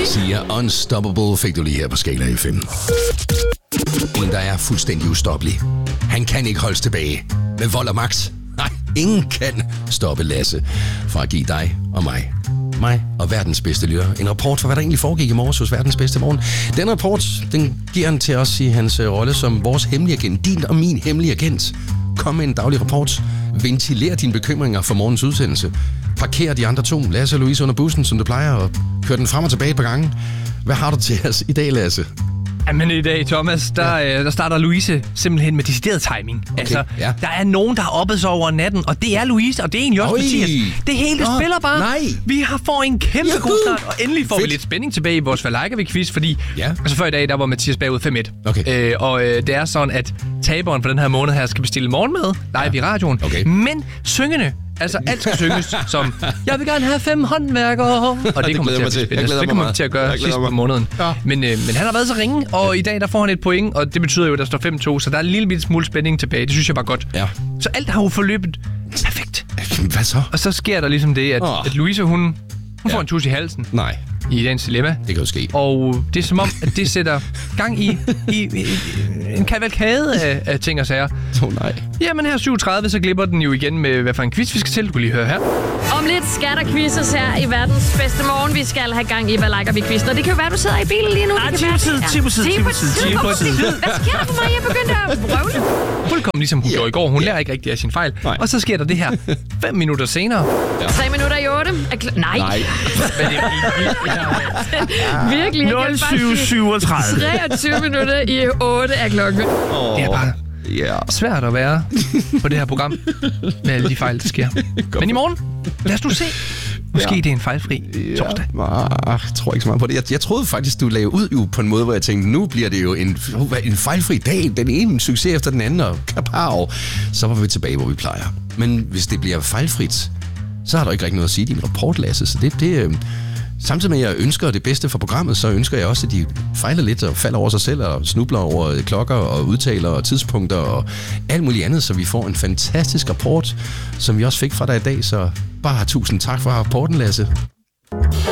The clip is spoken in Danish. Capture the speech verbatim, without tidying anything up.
Siger Unstoppable fik du lige her på Skala F M. En, der er fuldstændig ustoppelig. Han kan ikke holdes tilbage med vold og magt. Nej, ingen kan stoppe Lasse fra at give dig og mig, mig og verdens bedste lytter en rapport for, hvad der egentlig foregik i morges hos verdens bedste morgen. Den rapport, den giver han til os i hans rolle som vores hemmelige agent. Din og min hemmelige agent. Kom med en daglig rapport. Ventiler dine bekymringer for morgens udsendelse. Parker de andre to, Lasse og Louise, under bussen, som du plejer, og kør den frem og tilbage et par gange. Hvad har du til os i dag, Lasse? Jamen i dag, Thomas, der, ja. øh, der starter Louise simpelthen med decideret timing. Okay, altså, ja. Der er nogen, der har oppet sig over natten, og det er Louise, og det er egentlig også Mathias. Det hele Nå, spiller bare. Nej. Vi har fået en kæmpe Juhu. god start, og endelig får Fedt. vi lidt spænding tilbage i vores Valajkovic-quiz, fordi ja. altså før i dag, der var Mathias bagud fem et. Okay. Øh, og øh, det er sådan, at taberen for den her måned her skal bestille morgenmad live ja. i radioen. Okay. Men syngende, altså alt skal synges som, jeg vil gerne have fem håndværkere. Og det kommer til at spille. Det kommer til at gøre sidst på måneden. Ja. Men, øh, men han har været så ringe, og ja. i dag der får han et point, og det betyder jo, at der står fem to, så der er en lille smule spænding tilbage. Det synes jeg var godt. Ja. Så alt har jo forløbet perfekt. Hvad så? Og så sker der ligesom det, at, oh. at Louise, hun, hun ja. får en tus i halsen. Nej. I dagens dilemma. Det kan jo ske. Og det er som om, at det sætter gang i, i, i en kavalkade af, af ting og sager. Åh oh, nej. Jamen her syv tredive, så glipper den jo igen med, hvad for en quiz vi skal til. Du kan lige høre her. Om lidt skal der quizzes her i verdens bedste morgen. Vi skal have gang i, hvad liker vi quizzen. Og det kan jo være, du sidder i bilen lige nu. Nej, ti på tid, ti på tid, ti på tid, ti på tid. Hvad sker der for mig? Jeg begyndte at vrøvle. Fuldkommen ligesom hun yeah. gjorde i går. Hun lærer ikke rigtig af sin fejl. Nej. Og så sker der det her fem minutter senere. Ja. Tre minutter i otte. Kl- Nej. Nej. Virkelig. nul syv syvogtredive. treogtyve minutter i otte er klokken. Oh. Det er bare yeah. svært at være på det her program med alle de fejl, der sker. Men i morgen, lad os nu se. Måske ja. det er en fejlfri torsdag. Ja, jeg tror ikke så meget på det. Jeg, jeg troede faktisk, du lagde ud jo på en måde, hvor jeg tænkte, nu bliver det jo en, en fejlfri dag. Den ene succes efter den anden, og kapow. Så var vi tilbage, hvor vi plejer. Men hvis det bliver fejlfrit, så har der ikke rigtig noget at sige i din rapport, Lasse. Så det, det, samtidig med, at jeg ønsker det bedste for programmet, så ønsker jeg også, at de fejler lidt og falder over sig selv og snubler over klokker og udtaler og tidspunkter og alt muligt andet, så vi får en fantastisk rapport, som vi også fik fra dig i dag. Så bare tusind tak for rapporten, Lasse.